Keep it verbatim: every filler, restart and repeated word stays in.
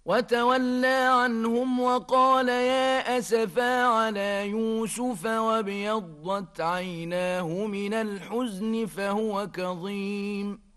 وتولى عنهم وقال يا أسفا على يوسف وابيضت عيناه من الحزن فهو كظيم.